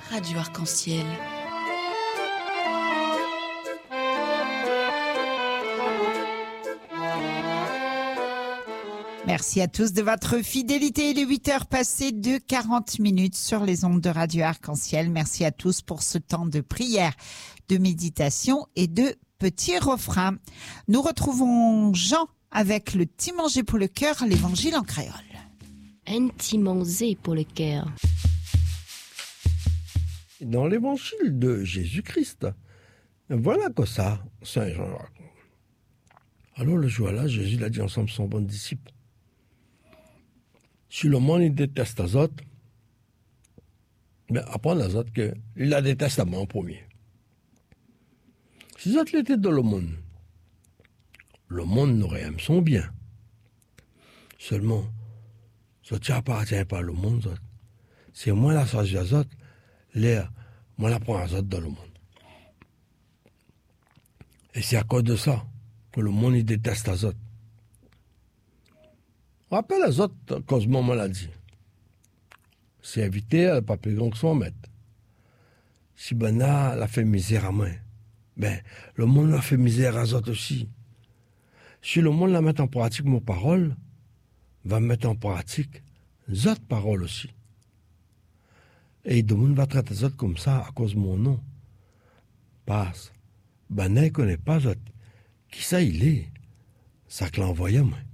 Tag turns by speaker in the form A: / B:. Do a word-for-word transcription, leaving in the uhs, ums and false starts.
A: Radio Arc-en-Ciel.
B: Merci à tous de votre fidélité. Il est huit heures passées de quarante minutes sur les ondes de Radio Arc-en-Ciel. Merci à tous pour ce temps de prière, de méditation et de petits refrains. Nous retrouvons Jean avec le petit manger pour le cœur, l'évangile en créole.
C: Un petit manger pour le cœur.
D: Dans l'évangile de Jésus-Christ, voilà que ça, Saint Jean raconte. Alors le jour-là, Jésus l'a dit ensemble son bon disciple. Si le monde il déteste les autres, ben apprends les autres qu'il la déteste à moi en premier. Si les autres étaient dans le monde, le monde n'aurait aimé son bien. Seulement, ça ne appartient pas au monde. Ça. C'est moi la chose des autres, l'air, moi la prends les autres dans le monde. Et c'est à cause de ça que le monde il déteste les autres. Rappelle les autres, cause maman l'a dit. C'est éviter à pas plus grand que son maître. Si ben là, la fait misère à moi, ben, le monde a fait misère à les autres aussi. Si le monde la met en pratique mon parole, va mettre en pratique les autres paroles aussi. Et le monde va traiter les autres comme ça à cause de mon nom. Passe. Ben, ne connaît pas les autres. Qui ça il est? Ça que l'envoyait moi.